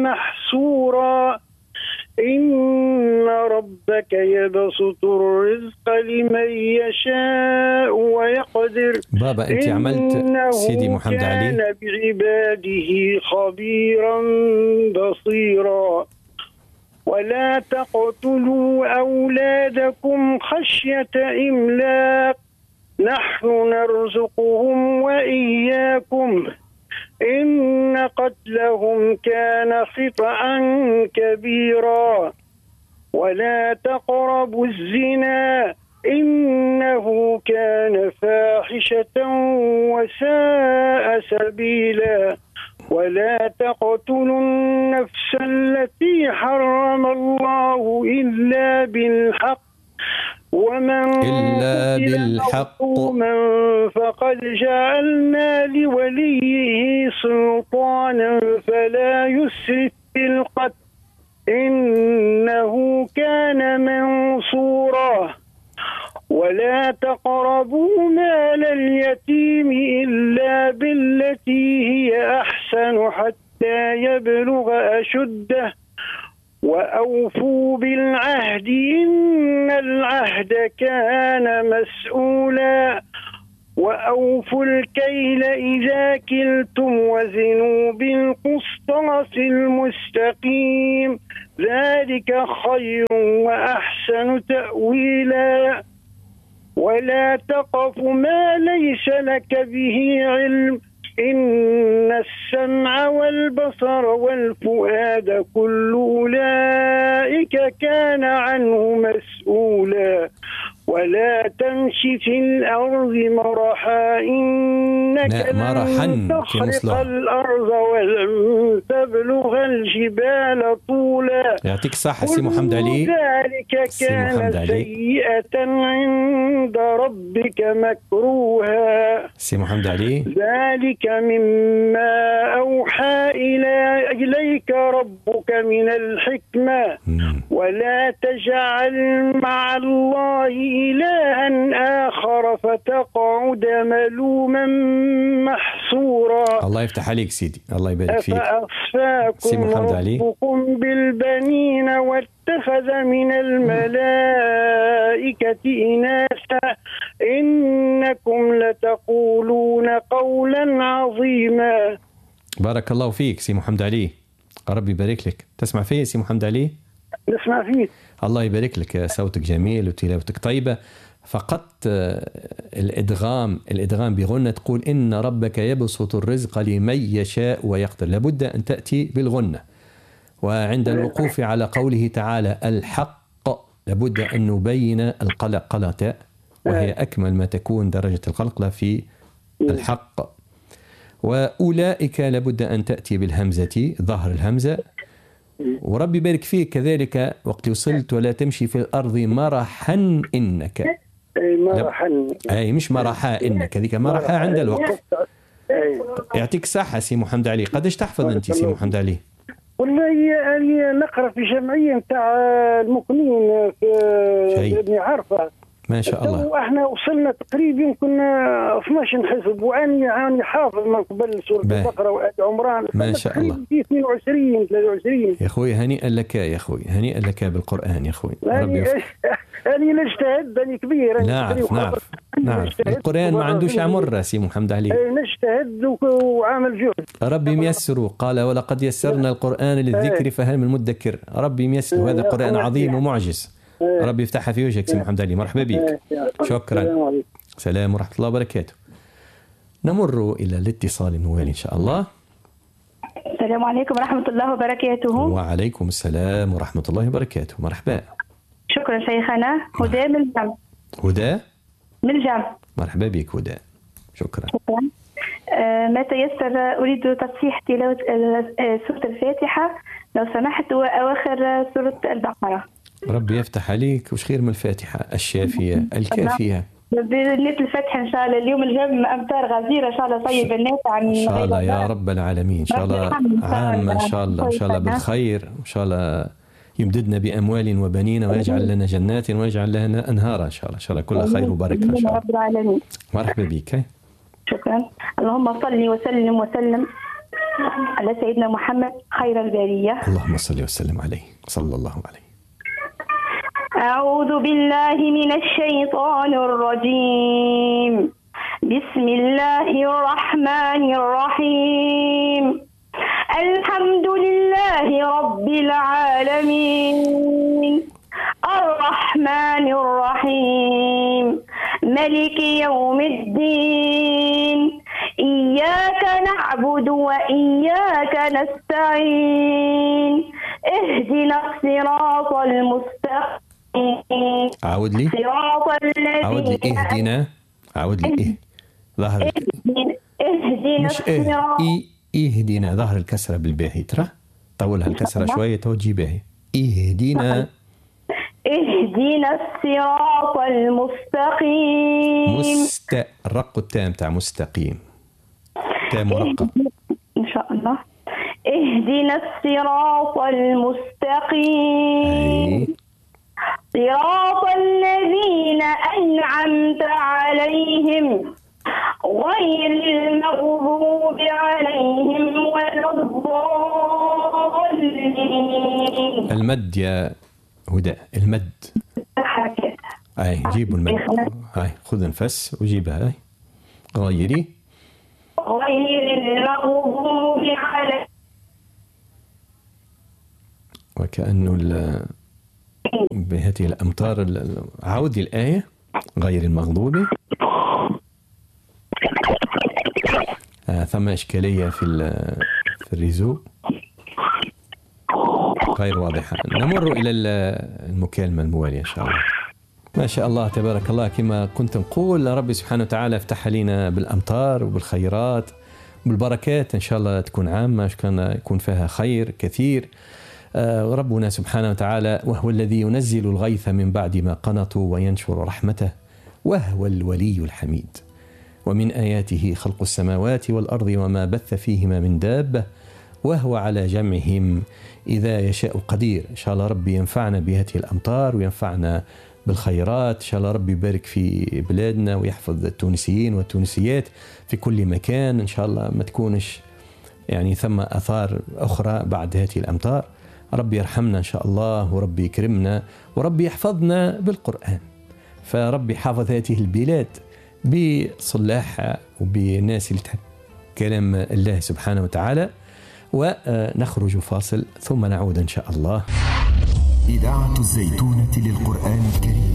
محسورا إن ربك يبسط الرزق لمن يشاء ويقدر بابا أنت عملت سيدي محمد علي كان بعباده خبيرا بصيرا ولا تقتلوا أولادكم خشية إملاق نحن نرزقهم وإياكم إن قتلهم كان خطأ كبيرا ولا تقربوا الزنا إنه كان فاحشة وساء سبيلا ولا تقتلوا النفس التي حرم الله إلا بالحق ومن إلا بالحق فقد جعلنا لوليه سلطانا فلا يسرف في القتل إنه كان منصورا ولا تقربوا مال اليتيم إلا بالتي هي أحسن حتى يبلغ أشده وأوفوا بالعهد إن العهد كان مسؤولا وأوفوا الكيل إذا كلتم وزنوا بالقسطاس المستقيم ذلك خير وأحسن تأويلا ولا تقف ما ليس لك به علم إن السمع والبصر والفؤاد كل أولئك كان عنه مسؤولا ولا تمشي في الأرض مرحا إنك لن تخرق الأرض ولن تبلغ الجبال طولا يعطيك الصحة سي محمد علي ذلك كان سيئة عند ربك مكروها سي محمد علي ذلك مما أوحى إليك ربك من الحكمة ولا تجعل مع الله إلها آخر فتقعد ملوما محسورا. الله يفتح عليك سيدي، الله يبارك فيك. أفأصفاكم ربكم بالبنين واتخذ من الملائكة إناثا إنكم لتقولون قولا عظيما. بارك الله فيك سي محمد علي، ربي يبارك لك. تسمع فيه سي محمد علي؟ نسمع فيه. الله يبارك لك، صوتك جميل وتلاوتك طيبة. فقط الإدغام بغنة، تقول إن ربك يبسط الرزق لمن يشاء ويقدر، لابد أن تأتي بالغنة. وعند الوقوف على قوله تعالى الحق لابد أن نبين القلقلة، وهي أكمل ما تكون درجة القلقلة في الحق. وأولئك لابد أن تأتي بالهمزة، ظهر الهمزة. وربي بارك فيك كذلك وقت وصلت ولا تمشي في الأرض مرحا إنك. مرحا أي مش مرحا إنك، ذيك مرحا عند الوقف. يعطيك صحة سي محمد علي. قديش تحفظ أنت سي محمد علي؟ والله نقرأ في جمعية نتاع المقنين في ابن عرفة ما شاء الله. واحنا وصلنا تقريبا كنا 12 حزب، واني حافظ من قبل سورة البقرة وآل عمران ما شاء الله. 22 23 يا اخوي هنيئا لك، يا اخوي هنيئا لك بالقرآن يا اخوي. ربي أنا نجتهد، أنا كبير. نعرف القرآن ما عندوش عمر سي محمد علي. نجتهد وعامل جهد. ربي ميسر، قال ولقد يسرنا القرآن للذكر فهل من مدكر. ربي ميسر، هذا قرآن عظيم ومعجز. ربي يفتحها في وجهك سي محمد علي. مرحبا بك، شكرا. سلام ورحمة الله وبركاته. نمر إلى الاتصال الموالي إن شاء الله. السلام عليكم ورحمة الله وبركاته. وعليكم السلام ورحمة الله وبركاته. مرحبا. شكرا شيخنا. هدى من الجم. هدى من الجم. مرحبا بك هدى، شكرا. ما تيسر أريد تصحيح تلاوة سورة الفاتحة لو سمحت، وأواخر سورة البقرة. ربي يفتح عليك، وش خير من الفاتحة الشافية الكافية. بنيت الفتح إن شاء الله. اليوم الجم أمطار غزيرة إن شاء الله، طيب الناس عن إن شاء الله يا رب العالمين. إن شاء الله عام إن شاء الله، إن شاء الله بالخير، إن شاء الله يمددنا بأموال وبنين ويجعل لنا جنات ويجعل لنا أنهارا إن شاء الله. إن شاء الله كل خير وبركة إن شاء الله رب العالمين. مرحبا بك. شكرا. اللهم صل وسلم على سيدنا محمد خير البرية. اللهم صل وسلم عليه صلى الله عليه. أعوذ بالله من الشيطان الرجيم. بسم الله الرحمن الرحيم. الحمد لله رب العالمين الرحمن الرحيم ملك يوم الدين إياك نعبد وإياك نستعين اهدنا الصراط المستقيم. عاود لي اهدنا. عاود لي ظهر اهدنا الصراط. اهدنا ظهر الكسرة بالباهي، ترى طولها الكسرة شوية توجي باهي. اهدنا الصراط المستقيم. رق التام تاع مستقيم، تام مرقق إن شاء الله. اهدنا الصراط المستقيم صراط الذين أنعمت عليهم غير المغضوب عليهم ولا الضالين. المد يا هدى، المد. هاي جيبوا المد. هاي خذ نفس وجيبها. هاي غير المغضوب عليهم. وكأنه بهذه الأمطار. عاودي الآية غير المغضوب. ثم إشكالية في الريزو غير واضحة. نمر إلى المكالمة الموالية إن شاء الله. ما شاء الله تبارك الله. كما كنت نقول ربي سبحانه وتعالى افتح علينا بالأمطار وبالخيرات وبالبركات إن شاء الله تكون عامة، كان يكون فيها خير كثير. ربنا سبحانه وتعالى وهو الذي ينزل الغيث من بعد ما قنطوا وينشر رحمته وهو الولي الحميد. ومن آياته خلق السماوات والأرض وما بث فيهما من دابة وهو على جمعهم إذا يشاء قدير. إن شاء الله ربي ينفعنا بهذه الأمطار وينفعنا بالخيرات. إن شاء الله ربي يبارك في بلادنا ويحفظ التونسيين والتونسيات في كل مكان. إن شاء الله ما تكونش يعني ثم آثار أخرى بعد هذه الأمطار. ربي يرحمنا إن شاء الله، وربي يكرمنا، وربي يحفظنا بالقرآن. فربي حافظ هذه البلاد بصلاحها وبناس اللي تحب كلام الله سبحانه وتعالى. ونخرج فاصل ثم نعود إن شاء الله. إذاعة الزيتونة للقرآن الكريم.